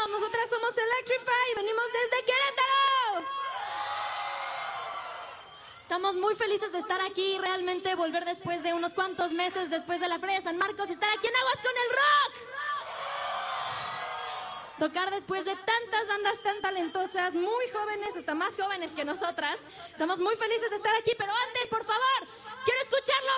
estamos? Nosotras somos Electrify, venimos desde Querétaro. Estamos muy felices de estar aquí, realmente volver después de unos cuantos meses después de la Feria de San Marcos, estar aquí en Aguas con el Rock. Tocar después de tantas bandas tan talentosas, muy jóvenes, hasta más jóvenes que nosotras. Estamos muy felices de estar aquí, pero antes, por favor, quiero escucharlo